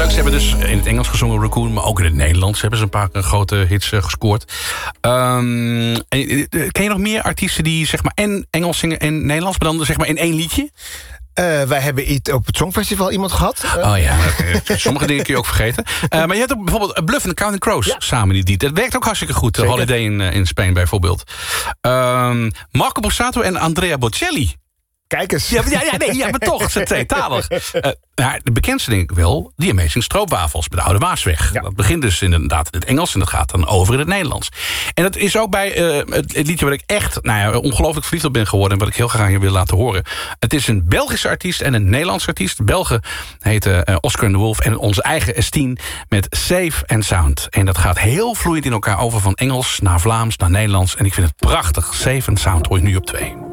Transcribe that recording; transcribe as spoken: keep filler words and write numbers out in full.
Ze hebben dus in het Engels gezongen Raccoon, maar ook in het Nederlands hebben ze een paar grote hits uh, gescoord. Um, en, ken je nog meer artiesten die zeg maar en Engels zingen en Nederlands, maar dan zeg maar in één liedje? Uh, wij hebben iets op het Songfestival iemand gehad. Uh. Oh ja, maar sommige dingen kun je ook vergeten. Uh, maar je hebt ook bijvoorbeeld Bluff en Counting Crows ja. samen die lied. Dat werkt ook hartstikke goed. Zeker. Holiday in, uh, in Spain bijvoorbeeld. Um, Marco Borsato en Andrea Bocelli. Kijk eens. Ja, ja, ja, nee, ja maar toch, ze tweetalig. Uh, nou, de bekendste denk ik wel, die Amazing Stroopwafels bij de Oude Maasweg. Ja. Dat begint dus inderdaad in het Engels en dat gaat dan over in het Nederlands. En dat is ook bij uh, het, het liedje waar ik echt nou ja, ongelooflijk verliefd op ben geworden en wat ik heel graag hier wil laten horen. Het is een Belgische artiest en een Nederlandse artiest. De Belgen heten uh, Oscar en de Wolf en onze eigen Estine met Safe and Sound. En dat gaat heel vloeiend in elkaar over van Engels naar Vlaams naar Nederlands. En ik vind het prachtig. Safe and Sound hoor je nu op twee.